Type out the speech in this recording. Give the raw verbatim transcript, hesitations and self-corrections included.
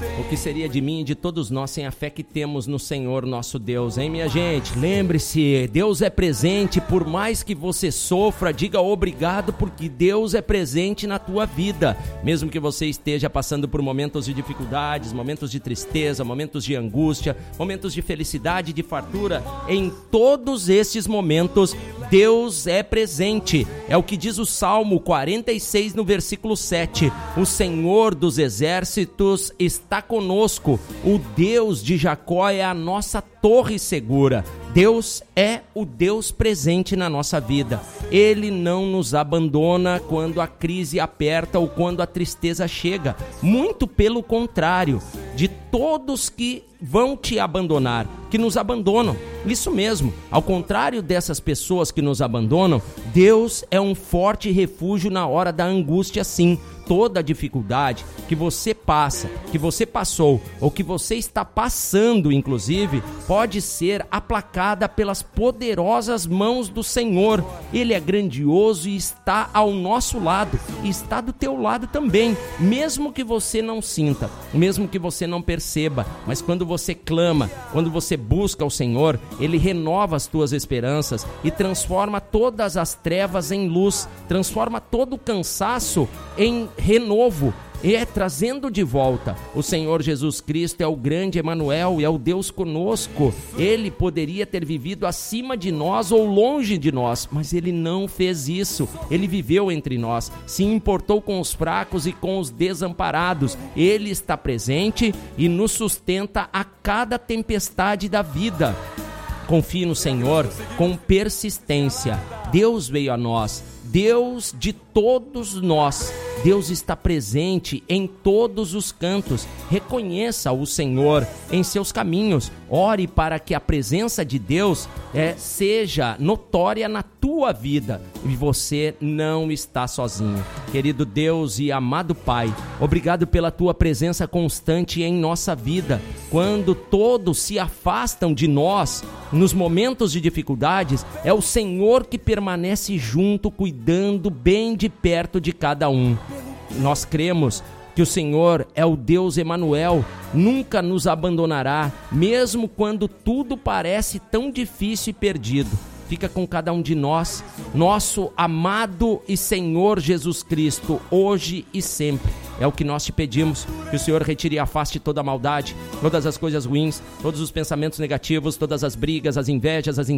O que seria de mim e de todos nós sem a fé que temos no Senhor nosso Deus, hein, minha gente? Lembre-se, Deus é presente, por mais que você sofra, diga obrigado, porque Deus é presente na tua vida. Mesmo que você esteja passando por momentos de dificuldades, momentos de tristeza, momentos de angústia, momentos de felicidade, de fartura, em todos esses momentos, Deus é presente. É o que diz o Salmo quarenta e seis no versículo sete. O Senhor dos exércitos está conosco. O Deus de Jacó é a nossa torre segura. Deus é o Deus presente na nossa vida. Ele não nos abandona quando a crise aperta ou quando a tristeza chega. Muito pelo contrário, de todos que vão te abandonar, que nos abandonam. Isso mesmo, ao contrário dessas pessoas que nos abandonam, Deus é um forte refúgio na hora da angústia, sim. Toda dificuldade que você passa, que você passou ou que você está passando, inclusive, pode ser aplacada pelas poderosas mãos do Senhor. Ele é grandioso e está ao nosso lado, e está do teu lado também, mesmo que você não sinta, mesmo que você não perceba, mas quando você clama, quando você busca o Senhor, Ele renova as tuas esperanças e transforma todas as trevas em luz, transforma todo o cansaço em renovo, e é trazendo de volta. O Senhor Jesus Cristo é o grande Emanuel e é o Deus conosco. Ele poderia ter vivido acima de nós ou longe de nós, mas Ele não fez isso. Ele viveu entre nós, se importou com os fracos e com os desamparados. Ele está presente e nos sustenta a cada tempestade da vida. Confie no Senhor com persistência. Deus veio a nós, Deus de todos nós. Deus está presente em todos os cantos. Reconheça o Senhor em seus caminhos. Ore para que a presença de Deus é, seja notória na tua vida. E você não está sozinho. Querido Deus e amado Pai, obrigado pela tua presença constante em nossa vida. Quando todos se afastam de nós, nos momentos de dificuldades, é o Senhor que permanece junto, cuidando bem de perto de cada um. Nós cremos que o Senhor é o Deus Emanuel, nunca nos abandonará, mesmo quando tudo parece tão difícil e perdido. Fica com cada um de nós, nosso amado e Senhor Jesus Cristo, hoje e sempre. É o que nós te pedimos, que o Senhor retire e afaste toda a maldade, todas as coisas ruins, todos os pensamentos negativos, todas as brigas, as invejas, as